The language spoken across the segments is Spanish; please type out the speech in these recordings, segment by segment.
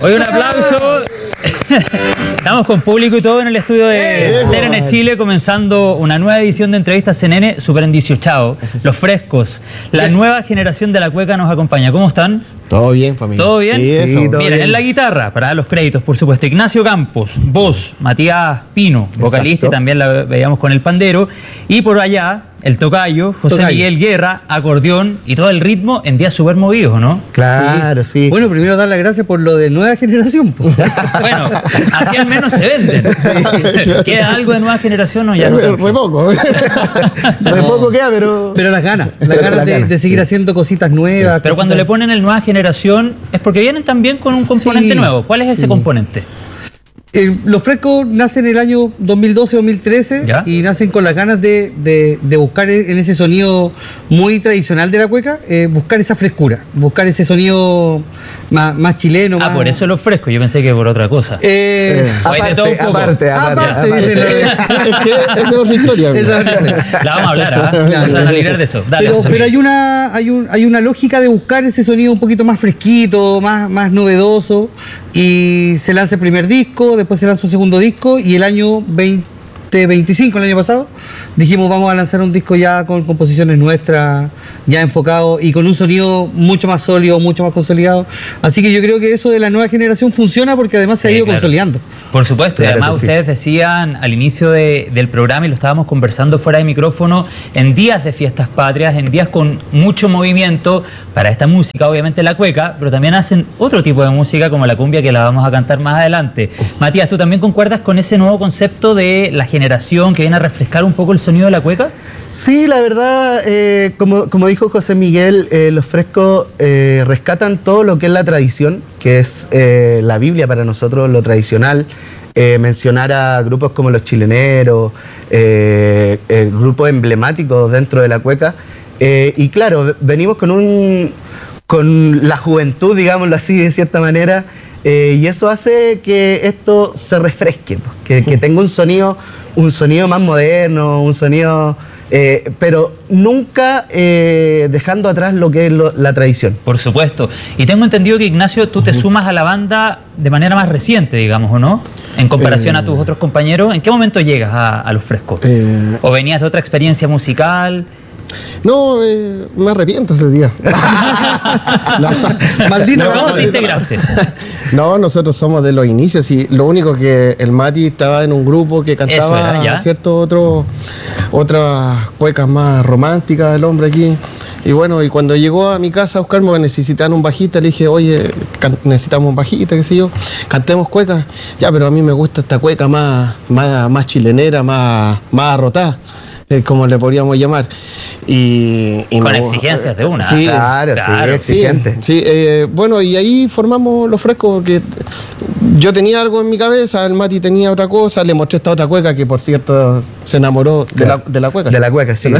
Hoy un aplauso. Estamos con público y todo en el estudio de CNN Chile, comenzando una nueva edición de Entrevistas CNN, súper endiciuchado. Los frescos, la nueva generación de la cueca nos acompaña. ¿Cómo están? Todo bien, familia. ¿Todo bien? Sí, eso. Mira, bien. En la guitarra, para dar los créditos, por supuesto, Ignacio Campos, voz, Matías Pino, vocalista, y también la veíamos con el pandero. Y por allá, el tocayo, José Miguel Guerra, acordeón y todo el ritmo en días súper movidos, ¿no? Claro, sí. Bueno, primero dar las gracias por lo de nueva generación. Bueno, así al menos se venden. Sí. ¿Queda algo de nueva generación o ya no? Re poco. Re poco queda, pero... Pero las ganas de seguir haciendo cositas nuevas. Pero cuando le ponen el nueva generación es porque vienen también con un componente nuevo. ¿Cuál es ese componente? Los frescos nacen en el año 2012-2013 y nacen con las ganas de buscar en ese sonido muy tradicional de la cueca, buscar esa frescura, buscar ese sonido más chileno. Ah, por eso los frescos, yo pensé que por otra cosa. Aparte. Es que esa es otra historia. La vamos a hablar, vamos a librar de eso. Dale, pero hay una lógica de buscar ese sonido un poquito más fresquito, más novedoso. Y se lanza el primer disco, después se lanza un segundo disco y el año 2025, el año pasado, dijimos vamos a lanzar un disco ya con composiciones nuestras, ya enfocado y con un sonido mucho más sólido, mucho más consolidado. Así que yo creo que eso de la nueva generación funciona porque además se ha ido consolidando. Por supuesto, y además ustedes decían al inicio del programa, y lo estábamos conversando fuera de micrófono, en días de fiestas patrias, en días con mucho movimiento, para esta música, obviamente la cueca, pero también hacen otro tipo de música como la cumbia que la vamos a cantar más adelante. Matías, ¿tú también concuerdas con ese nuevo concepto de la generación que viene a refrescar un poco el sonido de la cueca? Sí, la verdad, como dijo José Miguel, los frescos rescatan todo lo que es la tradición, que es la Biblia para nosotros, lo tradicional. Mencionar a grupos como Los Chileneros, grupos emblemáticos dentro de la cueca. Y claro, venimos con la juventud, digámoslo así, de cierta manera, y eso hace que esto se refresque, que tenga un sonido más moderno, un sonido... pero nunca dejando atrás lo que es la tradición. Por supuesto. Y tengo entendido que, Ignacio, tú te sumas a la banda de manera más reciente, digamos, ¿o no? En comparación a tus otros compañeros. ¿En qué momento llegas a Los Frescos? ¿O venías de otra experiencia musical? No, me arrepiento ese día. Maldito, ¿cómo te integraste? No, nosotros somos de los inicios y lo único que el Mati estaba en un grupo que cantaba, ¿cierto? Otras cuecas más románticas del hombre aquí. Y bueno, y cuando llegó a mi casa a buscarme, porque necesitaban un bajista, le dije, oye, necesitamos un bajista, qué sé yo, cantemos cuecas. Ya, pero a mí me gusta esta cueca más chilenera, más arrotada, como le podríamos llamar. Y con exigencias de una. Sí, claro, exigente. Sí, bueno, y ahí formamos Los Frescos, porque yo tenía algo en mi cabeza, el Mati tenía otra cosa, le mostré esta otra cueca que, por cierto, se enamoró de la cueca. De la cueca, sí.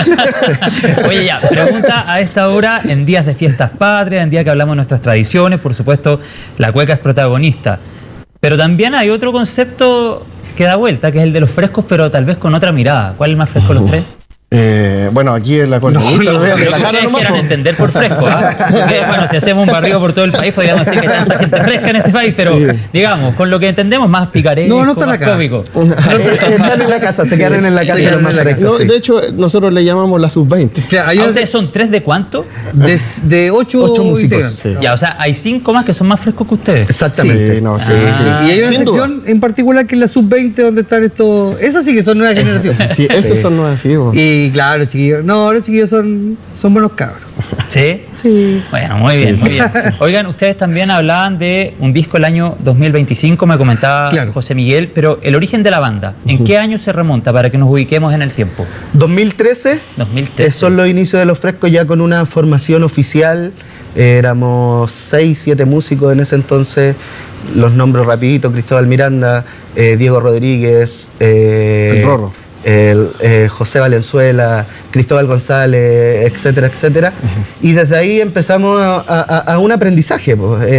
Oye, ya, pregunta a esta hora, en días de fiestas patrias, en días que hablamos de nuestras tradiciones, por supuesto, la cueca es protagonista. Pero también hay otro concepto que da vuelta, que es el de los frescos, pero tal vez con otra mirada. ¿Cuál es el más fresco de los tres? Bueno, aquí es la acordeonista. Pero que ustedes quieran entender por fresco, porque, bueno, si hacemos un barrido por todo el país, podríamos decir que hay tanta gente fresca en este país, pero digamos, con lo que entendemos, más picaresco, no están más acá. Cómico. Están en la casa, se quedaron en la casa. No, de hecho, nosotros le llamamos la sub-20. ¿Ustedes son tres de cuánto? De 8 músicos. Sí. Ya, o sea, hay 5 más que son más frescos que ustedes. Exactamente. Sí, Y hay una sección en particular que es la sub-20, donde están estos... Esas sí que son nueva generación. Sí, esos son nuevas, sí. Y claro, chiquillos. No, los chiquillos son buenos cabros. ¿Sí? Sí. Bueno, muy bien, muy bien. Oigan, ustedes también hablaban de un disco el año 2025, me comentaba José Miguel, pero el origen de la banda, ¿en qué año se remonta para que nos ubiquemos en el tiempo? 2013. 2013. Son los inicios de Los Frescos ya con una formación oficial. Éramos 6, 7 músicos en ese entonces. Los nombro rapidito: Cristóbal Miranda, Diego Rodríguez, el Rorro. José Valenzuela, Cristóbal González, etcétera, etcétera. Y desde ahí empezamos a un aprendizaje.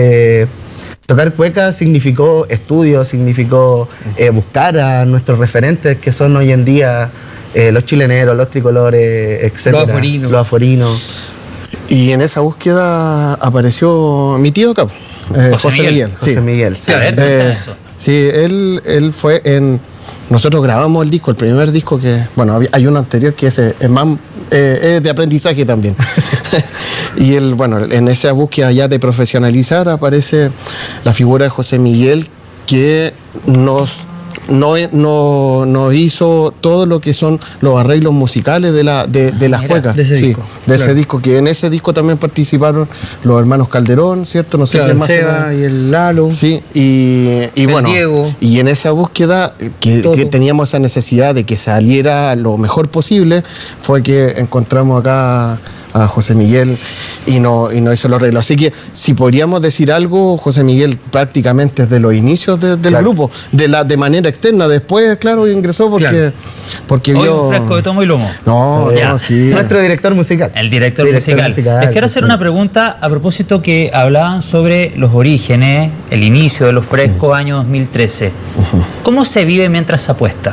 Tocar cueca significó estudio, significó buscar a nuestros referentes que son hoy en día los chileneros, los tricolores, etcétera, los aforinos. Y en esa búsqueda apareció mi tío acá, José Miguel. José Miguel, sí. A ver, eso. Sí, él fue en... Nosotros grabamos el disco, el primer disco que... Bueno, hay uno anterior que es más... es de aprendizaje también. Y en esa búsqueda ya de profesionalizar aparece la figura de José Miguel, que nos hizo todo lo que son los arreglos musicales de las cuecas. De ese disco. Ese disco, que en ese disco también participaron los hermanos Calderón, ¿cierto? No sé quién más. El Seba y el Lalo. Sí, y bueno, Diego. Y en esa búsqueda que teníamos esa necesidad de que saliera lo mejor posible, fue que encontramos acá a José Miguel y no hizo los arreglos. Así que si podríamos decir algo, José Miguel prácticamente desde los inicios del grupo, de manera externa. Después, claro, ingresó porque Hoy vio... un fresco de tomo y lomo. Sí. Nuestro director musical. El director musical. Les quiero hacer una pregunta a propósito que hablaban sobre los orígenes, el inicio de los frescos, año 2013. ¿Cómo se vive mientras se apuesta?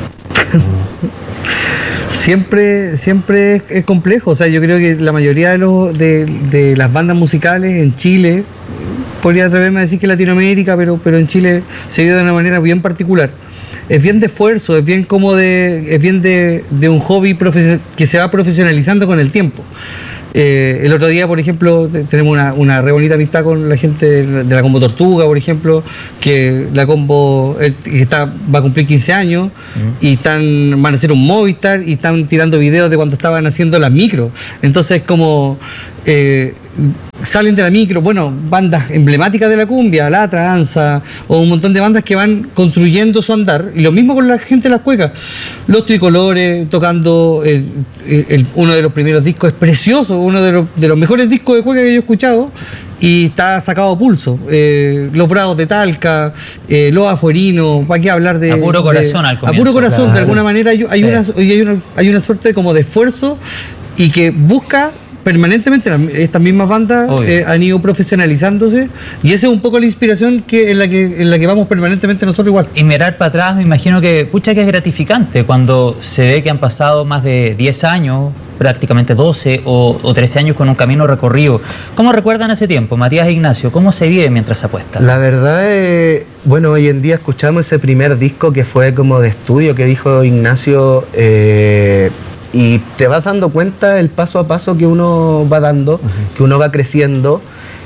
Siempre es complejo. O sea, yo creo que la mayoría de las bandas musicales en Chile, podría atreverme a decir que Latinoamérica, pero en Chile se vive de una manera bien particular. Es bien de esfuerzo, es bien de un hobby que se va profesionalizando con el tiempo. El otro día, por ejemplo, tenemos una re bonita amistad con la gente de la Combo Tortuga, por ejemplo, que la Combo va a cumplir 15 años y van a hacer un Movistar y están tirando videos de cuando estaban haciendo las micros. Entonces, como salen de la micro, bandas emblemáticas de la cumbia, La Tranza, o un montón de bandas que van construyendo su andar, y lo mismo con la gente de las cuecas. Los Tricolores tocando uno de los primeros discos, es precioso, uno de los mejores discos de cueca que yo he escuchado, y está sacado a pulso. Los Bravos de Talca, Los Afuerinos, ¿para qué hablar de...? A puro corazón al comienzo. A puro corazón, claro. De alguna manera hay una suerte como de esfuerzo y que busca permanentemente. Estas mismas bandas han ido profesionalizándose, y esa es un poco la inspiración en la que vamos permanentemente nosotros igual. Y mirar para atrás, me imagino que que es gratificante cuando se ve que han pasado más de 10 años, prácticamente 12 o 13 años con un camino recorrido. ¿Cómo recuerdan ese tiempo, Matías e Ignacio? ¿Cómo se vive mientras se apuesta? La verdad es, hoy en día escuchamos ese primer disco que fue como de estudio que dijo Ignacio, y te vas dando cuenta el paso a paso que uno va dando, que uno va creciendo,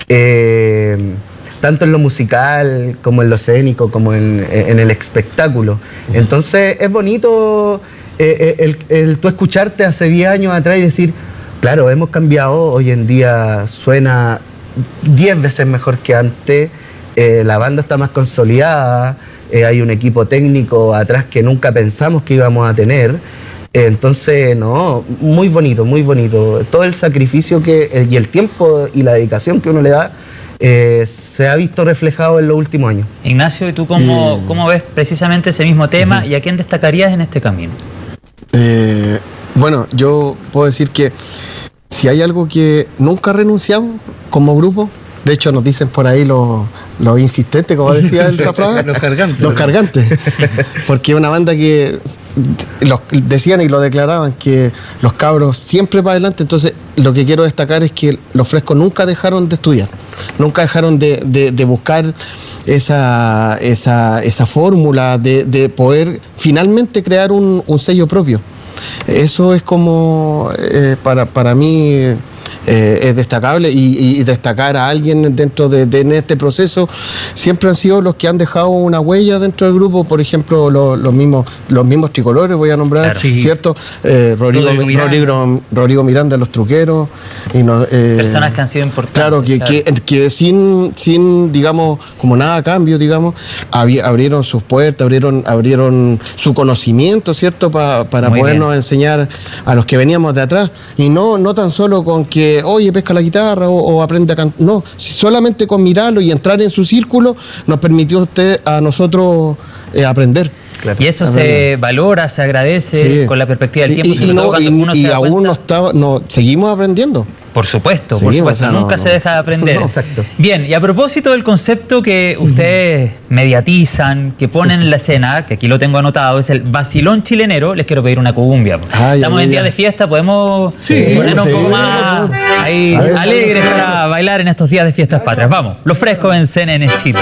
tanto en lo musical como en lo escénico, como en el espectáculo. Entonces es bonito el tú escucharte hace 10 años atrás y decir, claro, hemos cambiado, hoy en día suena 10 veces mejor que antes, la banda está más consolidada, hay un equipo técnico atrás que nunca pensamos que íbamos a tener. Entonces, muy bonito, muy bonito. Todo el sacrificio y el tiempo y la dedicación que uno le da se ha visto reflejado en los últimos años. Ignacio, ¿y tú cómo ves precisamente ese mismo tema y a quién destacarías en este camino? Yo puedo decir que si hay algo que nunca renunciamos como grupo, de hecho nos dicen por ahí los insistentes, como decía el Zafraga, los cargantes, porque es una banda que decían y lo declaraban, que los cabros siempre para adelante. Entonces lo que quiero destacar es que los Frescos nunca dejaron de estudiar, nunca dejaron de buscar esa fórmula de poder finalmente crear un sello propio. Eso es como para mí es destacable, y destacar a alguien dentro de este proceso siempre han sido los que han dejado una huella dentro del grupo. Por ejemplo, los mismos Tricolores, voy a nombrar, claro, ¿cierto? Rodrigo Miranda, Los Truqueros, y personas que han sido importantes. Claro, que sin digamos, como nada a cambio, digamos, abrieron sus puertas, abrieron su conocimiento, ¿cierto? Para podernos enseñar a los que veníamos de atrás, y no tan solo con que oye, pesca la guitarra o aprende a cantar. No, solamente con mirarlo y entrar en su círculo nos permitió a nosotros aprender. Claro. Y eso se valora, se agradece con la perspectiva del tiempo. Y aún seguimos aprendiendo. Por supuesto, Sí, por supuesto. o sea, Nunca no, se deja de aprender. No, exacto. Bien, y a propósito del concepto que ustedes mediatizan, que ponen en la escena, que aquí lo tengo anotado, es el vacilón chilenero, les quiero pedir una cumbia. Estamos en día de fiesta, podemos ponernos un poco más ahí alegres para bailar en estos días de fiestas patrias. Vamos, Los Frescos en CNN Chile.